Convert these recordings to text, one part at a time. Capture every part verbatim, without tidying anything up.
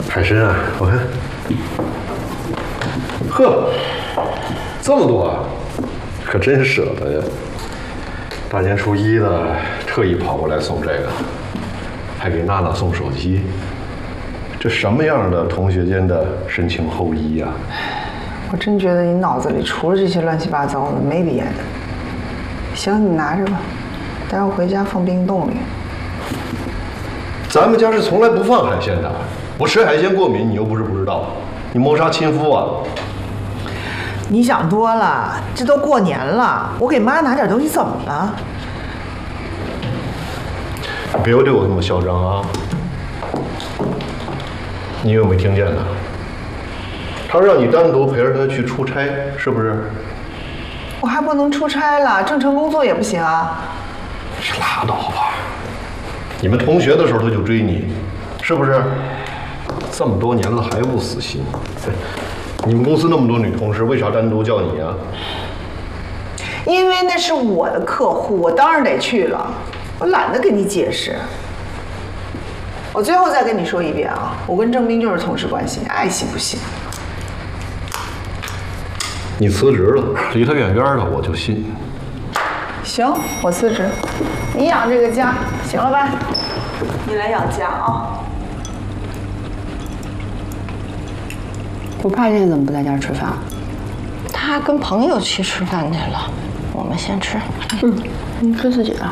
海参啊，我看，呵，这么多啊，可真舍得呀！大年初一的，特意跑过来送这个，还给娜娜送手机。这什么样的同学间的深情厚谊呀？ 我真觉得你脑子里除了这些乱七八糟的，没别的。行，你拿着吧，待会儿回家放冰冻里。 咱们家是从来不放海鲜的，我吃海鲜过敏，你又不是不知道，你谋杀亲夫啊？ 你想多了，这都过年了，我给妈拿点东西怎么了？ 别对我那么嚣张啊！你有没有听见呢？他让你单独陪着他去出差，是不是？ 我还不能出差了，正常工作也不行啊。 拉倒吧！你们同学的时候他就追你，是不是？这么多年了还不死心？你们公司那么多女同事，为啥单独叫你啊？ 因为那是我的客户，我当然得去了。我懒得跟你解释。我最后再跟你说一遍啊，我跟郑斌就是同事关系，爱信不信。 你辞职了，离他远远的，我就信。 行，我辞职，你养这个家，行了吧？你来养家啊。 不怕现在怎么不在家吃饭？ 他跟朋友去吃饭去了，我们先吃。 嗯，你吃自己的。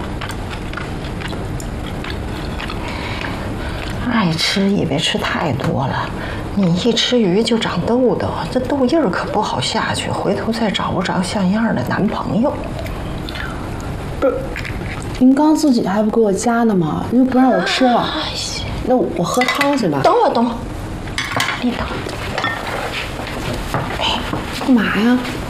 爱吃以为吃太多了，你一吃鱼就长痘痘，这痘印儿可不好下去，回头再找不着像样的男朋友。 不是，您刚自己还不给我夹呢吗？又不让我吃了。那我喝汤去吧。 等会儿，等会儿，你等。 干嘛呀？